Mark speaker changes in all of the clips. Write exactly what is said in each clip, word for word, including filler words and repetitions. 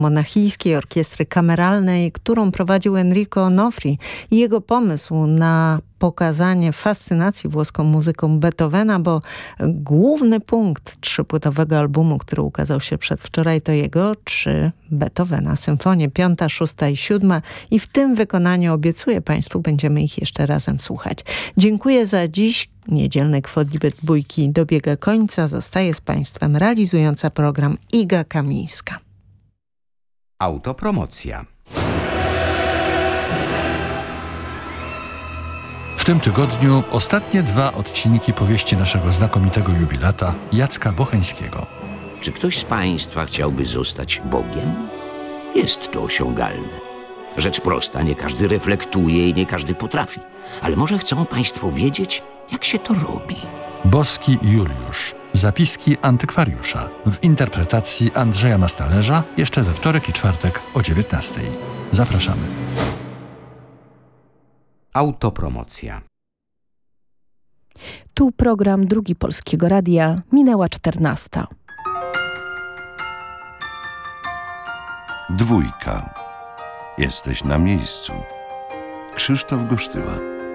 Speaker 1: monachijskiej orkiestry kameralnej, którą prowadził Enrico Onofri, i jego pomysł na pokazanie fascynacji włoską muzyką Beethovena, bo główny punkt trzypłytowego albumu, który ukazał się przedwczoraj, to jego trzy Beethovena, symfonie piąta, szósta i siódma, i w tym wykonaniu, obiecuję Państwu, będziemy ich jeszcze razem słuchać. Dziękuję za dziś. Niedzielny Kwodlibet Bójki dobiega końca. Zostaje z Państwem realizująca program Iga Kamińska.
Speaker 2: Autopromocja.
Speaker 3: W tym tygodniu ostatnie dwa odcinki powieści naszego znakomitego jubilata Jacka Bocheńskiego.
Speaker 4: Czy ktoś z Państwa chciałby zostać Bogiem? Jest to osiągalne. Rzecz prosta, nie każdy reflektuje i nie każdy potrafi. Ale może chcą Państwo wiedzieć, jak się to robi.
Speaker 3: Boski Juliusz. Zapiski antykwariusza w interpretacji Andrzeja Mastalerza jeszcze we wtorek i czwartek o dziewiętnastej. Zapraszamy.
Speaker 2: Autopromocja.
Speaker 5: Tu program Drugi Polskiego Radia. Minęła czternasta.
Speaker 6: Dwójka. Jesteś na miejscu. Krzysztof Gosztyła.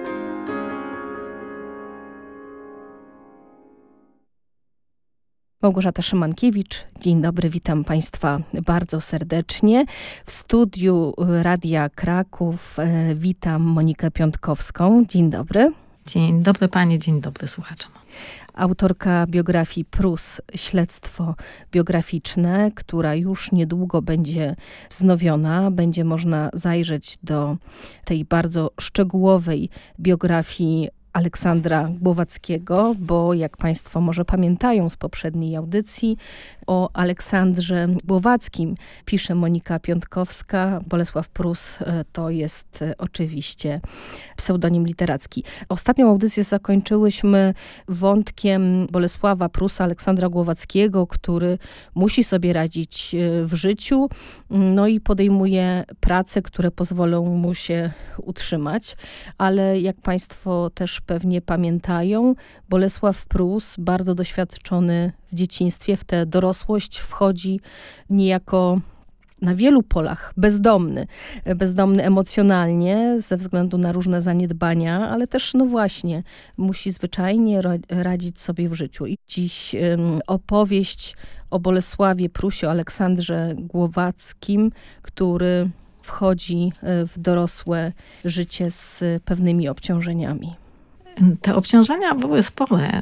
Speaker 5: Małgorzata Szymankiewicz. Dzień dobry, witam Państwa bardzo serdecznie. W studiu Radia Kraków e, witam Monikę Piątkowską. Dzień dobry.
Speaker 7: Dzień dobry Panie, dzień dobry słuchaczom.
Speaker 5: Autorka biografii Prus, śledztwo biograficzne, która już niedługo będzie wznowiona. Będzie można zajrzeć do tej bardzo szczegółowej biografii Aleksandra Głowackiego, bo jak Państwo może pamiętają z poprzedniej audycji, o Aleksandrze Głowackim pisze Monika Piątkowska. Bolesław Prus to jest oczywiście pseudonim literacki. Ostatnią audycję zakończyłyśmy wątkiem Bolesława Prusa, Aleksandra Głowackiego, który musi sobie radzić w życiu, no i podejmuje prace, które pozwolą mu się utrzymać. Ale jak Państwo też pewnie pamiętają, Bolesław Prus, bardzo doświadczony w dzieciństwie, w tę dorosłość wchodzi niejako na wielu polach bezdomny. Bezdomny emocjonalnie ze względu na różne zaniedbania, ale też no właśnie musi zwyczajnie radzić sobie w życiu. I dziś um, opowieść o Bolesławie Prusie, o Aleksandrze Głowackim, który wchodzi w dorosłe życie z pewnymi obciążeniami.
Speaker 7: Te obciążenia były spore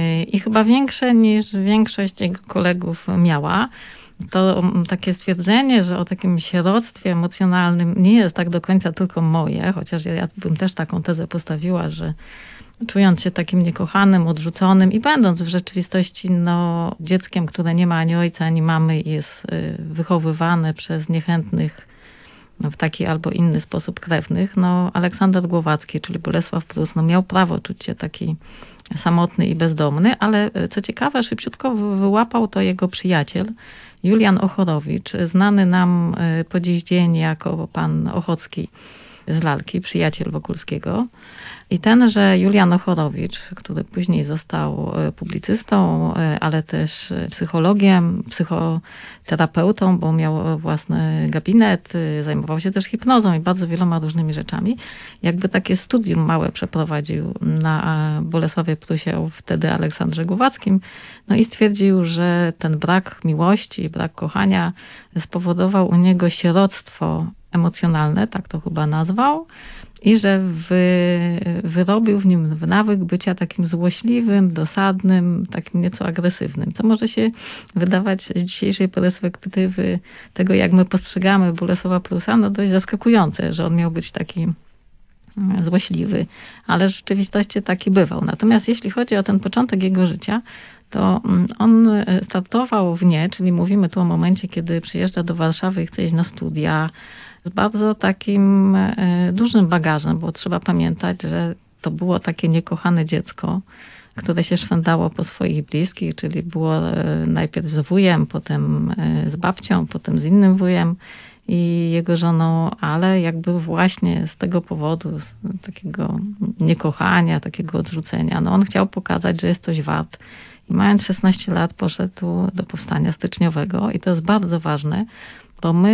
Speaker 7: i chyba większe niż większość jego kolegów miała. To takie stwierdzenie, że o takim sieroctwie emocjonalnym nie jest tak do końca tylko moje, chociaż ja bym też taką tezę postawiła, że czując się takim niekochanym, odrzuconym i będąc w rzeczywistości no, dzieckiem, które nie ma ani ojca, ani mamy i jest wychowywane przez niechętnych w taki albo inny sposób krewnych, no Aleksander Głowacki, czyli Bolesław Prus, no miał prawo czuć się taki samotny i bezdomny, ale co ciekawe, szybciutko wyłapał to jego przyjaciel, Julian Ochorowicz, znany nam po dziś dzień jako pan Ochocki z Lalki, przyjaciel Wokulskiego. I tenże Julian Ochorowicz, który później został publicystą, ale też psychologiem, psychoterapeutą, bo miał własny gabinet, zajmował się też hipnozą i bardzo wieloma różnymi rzeczami. Jakby takie studium małe przeprowadził na Bolesławie Prusie, wtedy Aleksandrze Głowackim, no i stwierdził, że ten brak miłości, brak kochania spowodował u niego sieroctwo emocjonalne, tak to chyba nazwał, i że wy, wyrobił w nim w nawyk bycia takim złośliwym, dosadnym, takim nieco agresywnym, co może się wydawać z dzisiejszej perspektywy tego, jak my postrzegamy Bolesława Prusa, no dość zaskakujące, że on miał być taki złośliwy, ale w rzeczywistości taki bywał. Natomiast jeśli chodzi o ten początek jego życia, to on startował w nie, czyli mówimy tu o momencie, kiedy przyjeżdża do Warszawy i chce iść na studia, z bardzo takim dużym bagażem, bo trzeba pamiętać, że to było takie niekochane dziecko, które się szwędało po swoich bliskich, czyli było najpierw z wujem, potem z babcią, potem z innym wujem i jego żoną, ale jakby właśnie z tego powodu, z takiego niekochania, takiego odrzucenia, no on chciał pokazać, że jest coś wart. I mając szesnaście lat poszedł do powstania styczniowego i to jest bardzo ważne, bo my